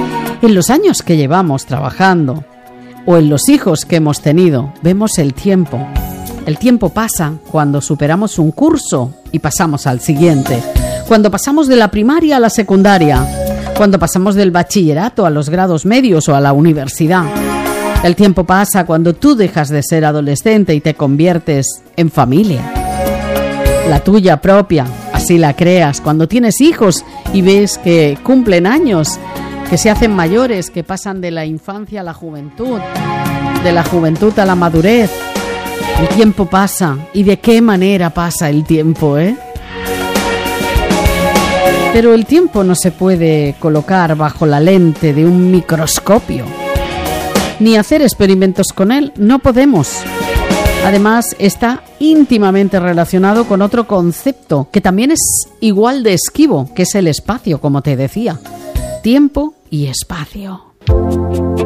En los años que llevamos trabajando o en los hijos que hemos tenido, vemos el tiempo. El tiempo pasa cuando superamos un curso y pasamos al siguiente, cuando pasamos de la primaria a la secundaria, cuando pasamos del bachillerato a los grados medios o a la universidad. El tiempo pasa cuando tú dejas de ser adolescente y te conviertes en familia. La tuya propia, así la creas, cuando tienes hijos y ves que cumplen años, que se hacen mayores, que pasan de la infancia a la juventud, de la juventud a la madurez. El tiempo pasa. ¿Y de qué manera pasa el tiempo, Pero el tiempo no se puede colocar bajo la lente de un microscopio, ni hacer experimentos con él. No podemos. Además, está íntimamente relacionado con otro concepto que también es igual de esquivo, que es el espacio, como te decía. Tiempo y espacio.